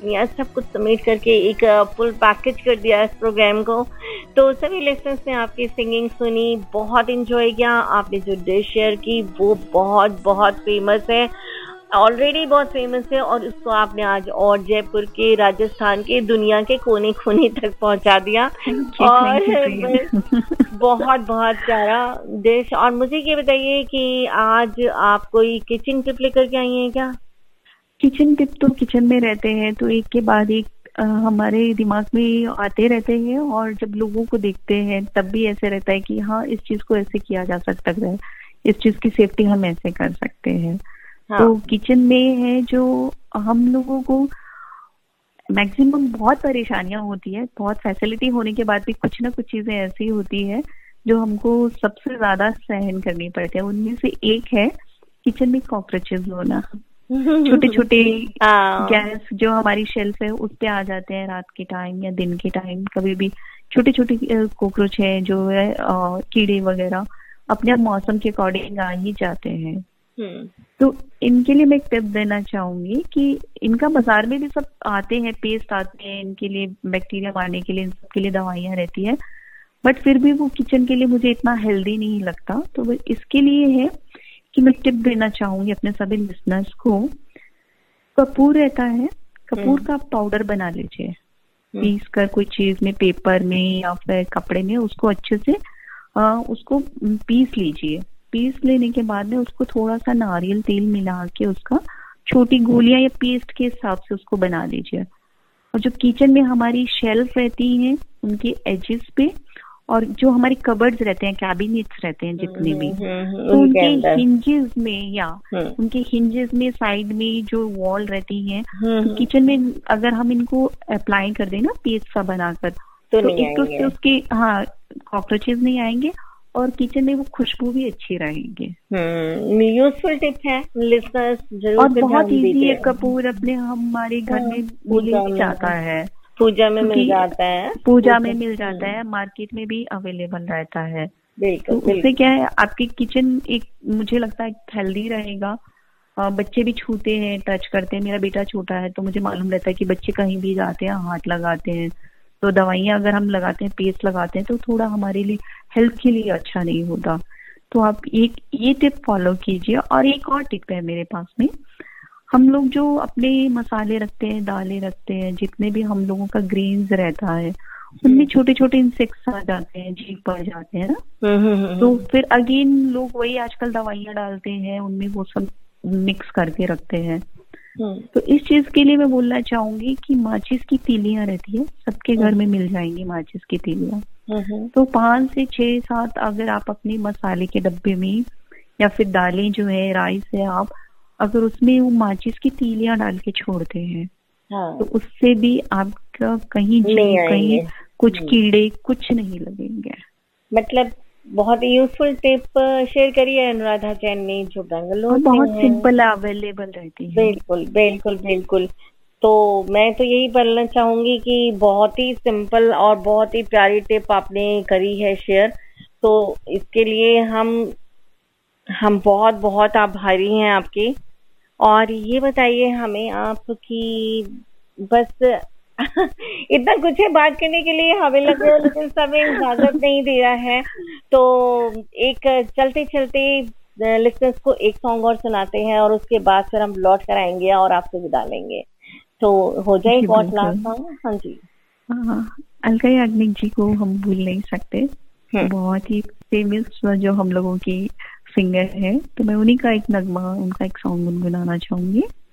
रेसिपियाँ सब कुछ समेट करके एक फुल पैकेज कर दिया इस प्रोग्राम को। तो सभी लिसनर्स ने आपकी सिंगिंग सुनी, बहुत इंजॉय किया। आपने जो डिश शेयर की वो बहुत बहुत फेमस है, ऑलरेडी बहुत फेमस है, और उसको आपने आज और जयपुर के, राजस्थान के, दुनिया के कोने कोने तक पहुंचा दिया। और बहुत बहुत प्यारा डिश। और मुझे ये बताइए कि आज आप कोई किचन टिप लेकर के आई हैं क्या? किचन टिप तो किचन में रहते हैं तो एक के बाद एक हमारे दिमाग में आते रहते हैं, और जब लोगों को देखते हैं तब भी ऐसे रहता है कि हाँ इस चीज को ऐसे किया जा सकता है, इस चीज की सेफ्टी हम ऐसे कर सकते हैं। हाँ। तो किचन में है जो हम लोगों को मैक्सिमम बहुत परेशानियां होती है, बहुत फैसिलिटी होने के बाद भी कुछ ना कुछ चीजें ऐसी होती है जो हमको सबसे ज्यादा सहन करनी पड़ती है। उनमें से एक है किचन में कॉकरोचेस होना। छोटे छोटे गैस जो हमारी शेल्फ है उस पे आ जाते हैं रात के टाइम या दिन के टाइम, कभी भी छोटे छोटे कॉकरोच है जो है कीड़े वगैरह अपने मौसम के अकॉर्डिंग आ ही जाते हैं। तो इनके लिए मैं एक टिप देना चाहूंगी कि इनका बाजार में भी सब आते हैं, पेस्ट आते हैं इनके लिए, बैक्टीरिया मारने के लिए, इन सब के लिए दवाइयां रहती है, बट फिर भी वो किचन के लिए मुझे इतना हेल्दी नहीं लगता। तो इसके लिए है कि मैं टिप देना चाहूंगी अपने सभी लिसनर्स को। कपूर रहता है, कपूर का पाउडर बना लीजिए, पीस कर कोई चीज में, पेपर में या फिर कपड़े में उसको अच्छे से उसको पीस लीजिए। पीस लेने के बाद में उसको थोड़ा सा नारियल तेल मिला के उसका छोटी गोलियां या पेस्ट के हिसाब से उसको बना लीजिए। और जो किचन में हमारी शेल्फ रहती हैं उनके एजेस पे, और जो हमारे कबर्ड्स रहते हैं, कैबिनेट्स रहते हैं जितने भी, तो उनके हिंजेस में या उनके हिंजेस में साइड में जो वॉल रहती है, तो किचन में अगर हम इनको अप्लाई कर दें ना पेस्ट सा बनाकर, तो एक तो उसके कॉकरोचेस नहीं आएंगे और किचन में वो खुशबू भी अच्छी रहेगी। यूजफुल टिप है, लिसनर्स जरूर। और बहुत इजी है, कपूर अपने हमारे घर में मिल जाता है, पूजा में मिल जाता है, पूजा में मिल जाता है, मार्केट में भी अवेलेबल रहता है। तो उससे क्या है आपकी किचन एक मुझे लगता है हेल्दी रहेगा। बच्चे भी छूते हैं, टच करते हैं। मेरा बेटा छोटा है तो मुझे मालूम रहता है कि बच्चे कहीं भी जाते हैं हाथ लगाते हैं, तो दवाइयां अगर हम लगाते हैं, पेस्ट लगाते हैं, तो थोड़ा हमारे लिए हेल्थ के लिए अच्छा नहीं होता। तो आप एक ये टिप फॉलो कीजिए। और एक और टिप है मेरे पास में, हम लोग जो अपने मसाले रखते हैं, दालें रखते हैं, जितने भी हम लोगों का ग्रेन्स रहता है, उनमें छोटे छोटे इंसेक्ट्स आ जाते हैं, जीव पड़ जाते हैं ना। तो फिर अगेन लोग वही आजकल दवाइयां डालते हैं उनमें, वो सब मिक्स करके रखते हैं। तो इस चीज के लिए मैं बोलना चाहूंगी कि माचिस की तीलियां रहती है, सबके घर में मिल जाएंगी माचिस की तीलियां। तो 5 से 6 7 अगर आप अपने मसाले के डब्बे में या फिर दालें जो है, राइस है, आप अगर उसमें वो माचिस की तीलियां डाल के छोड़ते हैं, तो उससे भी आपका कहीं कहीं कुछ कीड़े कुछ नहीं लगेंगे। मतलब बहुत ही यूजफुल टिप शेयर करी है अनुराधा जैन ने, जो बेंगलोर बहुत सिंपल अवेलेबल रहती है। बिल्कुल बिल्कुल बिल्कुल। तो मैं तो यही बोलना चाहूंगी कि बहुत ही सिंपल और बहुत ही प्यारी टिप आपने करी है शेयर। तो इसके लिए हम बहुत बहुत आभारी हैं आपके। और ये बताइए हमें आप कि बस इतना कुछ है बात करने के लिए, हमें लग रहा है लेकिन समय इजाजत नहीं दे रहा है। तो एक चलते चलते लिसनर्स को एक सॉन्ग और सुनाते हैं और उसके बाद फिर हम लौट कर आएंगे और आपसे विदा लेंगे। तो हो जाए बहुत लास्ट सॉन्ग। हाँ जी, अलका याग्निक जी को हम भूल नहीं सकते, बहुत ही फेमस जो हम लोगों की सिंगर है। तो मैं उन्हीं का एक नगमा, उनका एक सॉन्ग गुनगुनाना चाहूंगी।